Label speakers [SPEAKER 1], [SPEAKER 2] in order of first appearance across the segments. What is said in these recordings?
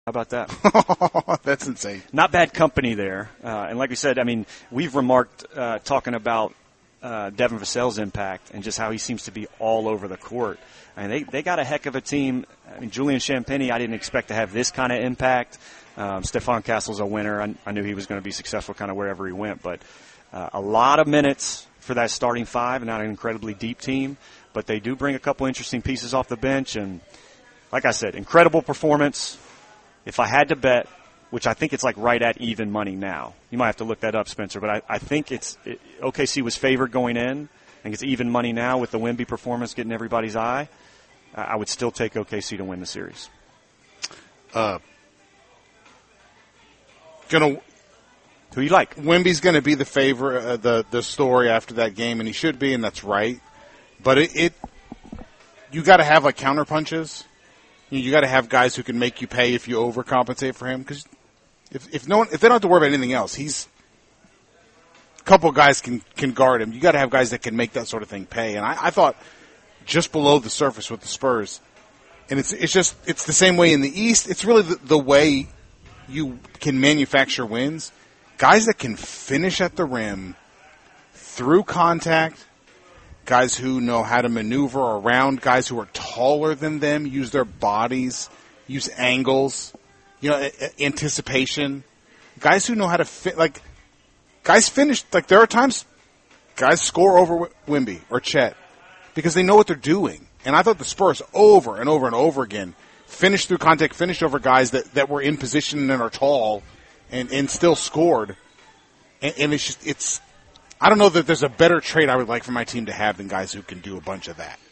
[SPEAKER 1] How about that?
[SPEAKER 2] That's insane.
[SPEAKER 1] Not bad company there. And like we said, I mean, we've remarked talking about Devin Vassell's impact and just how he seems to be all over the court. I mean, they got a heck of a team. I mean, Julian Champagny, I didn't expect to have this kind of impact. Stephon Castle's a winner. I knew he was going to be successful kind of wherever he went. But a lot of minutes for that starting five, and not an incredibly deep team. But they do bring a couple interesting pieces off the bench. And like I said, incredible performance. If I had to bet, which I think it's like right at even money now. You might have to look that up, Spencer, but I think OKC was favored going in. I think it's even money now with the Wemby performance getting everybody's eye. I would still take OKC to win the series.
[SPEAKER 2] Who
[SPEAKER 1] you like?
[SPEAKER 2] Wemby's going to be the favorite, the story after that game, and he should be, and that's right. But you got to have like counter punches. You got to have guys who can make you pay if you overcompensate for him. Because if they don't have to worry about anything else, a couple guys can guard him. You got to have guys that can make that sort of thing pay. And I thought just below the surface with the Spurs, and it's the same way in the East. It's really the way you can manufacture wins. Guys that can finish at the rim through contact. Guys who know how to maneuver around guys who are taller than them, use their bodies, use angles, anticipation. Guys who know how to fit, like, guys finish, like, there are times guys score over Wemby or Chet because they know what they're doing. And I thought the Spurs over and over and over again finished through contact, finished over guys that were in position and are tall and still scored. And it's I don't know that there's a better trait I would like for my team to have than guys who can do a bunch of that.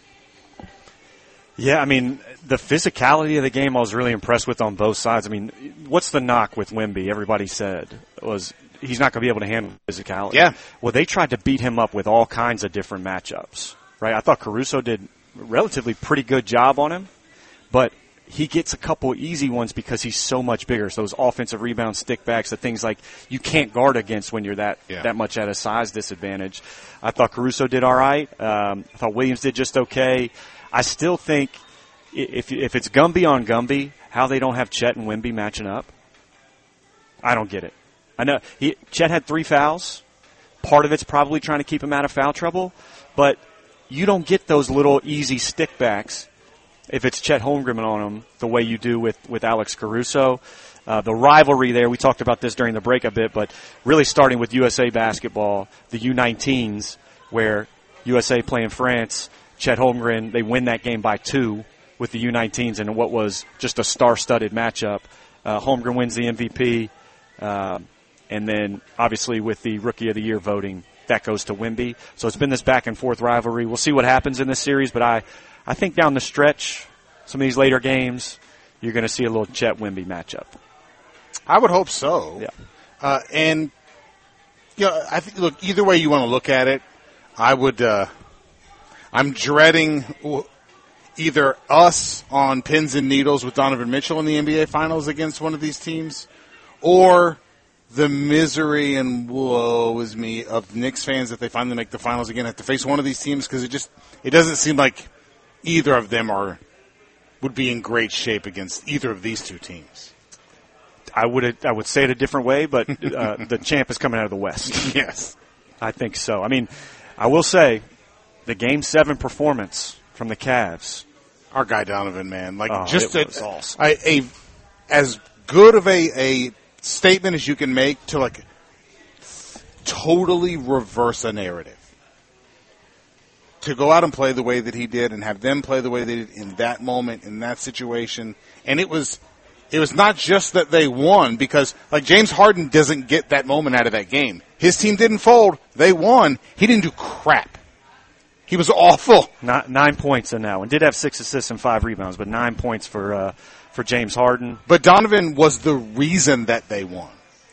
[SPEAKER 1] Yeah, I mean, the physicality of the game I was really impressed with on both sides. I mean, what's the knock with Wemby? Everybody said was he's not going to be able to handle physicality.
[SPEAKER 2] Yeah.
[SPEAKER 1] Well, they tried to beat him up with all kinds of different matchups, right? I thought Caruso did a relatively pretty good job on him, but he gets a couple easy ones because he's so much bigger. So those offensive rebound stickbacks, the things like you can't guard against when you're that much at a size disadvantage. I thought Caruso did all right. I thought Williams did just okay. I still think if it's Gumby on Gumby, how they don't have Chet and Wemby matching up, I don't get it. I know Chet had 3 fouls. Part of it's probably trying to keep him out of foul trouble, but you don't get those little easy stickbacks if it's Chet Holmgren on him the way you do with Alex Caruso. The rivalry there, we talked about this during the break a bit, but really starting with USA basketball, the U19s, where USA playing France, Chet Holmgren, they win that game by 2 with the U19s in what was just a star-studded matchup. Holmgren wins the MVP, and then obviously with the Rookie of the Year voting, that goes to Wemby. So it's been this back-and-forth rivalry. We'll see what happens in this series, but I think down the stretch, some of these later games, you're going to see a little Chet Wemby matchup.
[SPEAKER 2] I would hope so.
[SPEAKER 1] Yeah.
[SPEAKER 2] And I think, look, either way you want to look at it, I would. I'm dreading either us on pins and needles with Donovan Mitchell in the NBA Finals against one of these teams, or the misery and woe is me of Knicks fans if they finally make the finals again, have to face one of these teams because it doesn't seem like either of them would be in great shape against either of these two teams.
[SPEAKER 1] I would say it a different way, but the champ is coming out of the West.
[SPEAKER 2] Yes.
[SPEAKER 1] I think so. I mean, I will say the Game 7 performance from the Cavs.
[SPEAKER 2] Our guy Donovan, man.
[SPEAKER 1] It was awesome.
[SPEAKER 2] As good of a statement as you can make to totally reverse a narrative. To go out and play the way that he did and have them play the way they did in that moment, in that situation. And it was not just that they won because, James Harden doesn't get that moment out of that game. His team didn't fold. They won. He didn't do crap. He was awful.
[SPEAKER 1] 9 points in that one. Did have 6 assists and 5 rebounds, but 9 points for James Harden.
[SPEAKER 2] But Donovan was the reason that they won.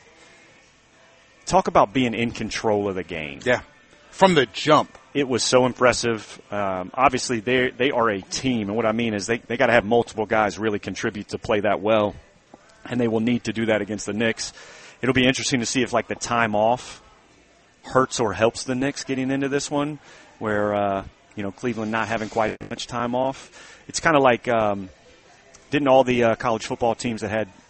[SPEAKER 1] Talk about being in control of the game.
[SPEAKER 2] Yeah. From the jump.
[SPEAKER 1] It was so impressive. Obviously, they are a team, and what I mean is they got to have multiple guys really contribute to play that well, and they will need to do that against the Knicks. It'll be interesting to see if the time off hurts or helps the Knicks getting into this one, where Cleveland not having quite as much time off. It's kind of like didn't all the college football teams that had